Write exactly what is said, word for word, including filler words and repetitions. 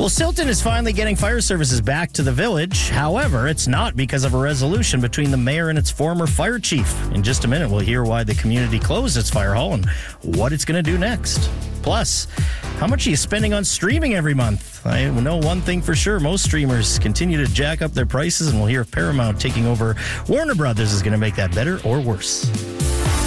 Well, Silton is finally getting fire services back to the village. However, it's not because of a resolution between the mayor and its former fire chief. In just a minute, we'll hear why the community closed its fire hall and what it's going to do next. Plus, how much are you spending on streaming every month? I know one thing for sure. Most streamers continue to jack up their prices, and we'll hear if Paramount taking over Warner Brothers is going to make that better or worse.